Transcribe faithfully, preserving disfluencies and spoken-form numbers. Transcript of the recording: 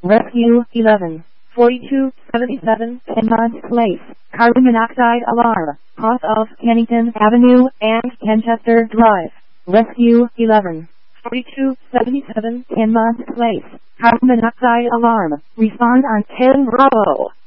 Rescue eleven forty-two seventy-seven Kenmont Place, carbon monoxide alarm, off of Kennington Avenue and Kenchester Drive. Rescue eleven forty-two seventy-seven Kenmont Place, carbon monoxide alarm, respond on ten Bravo.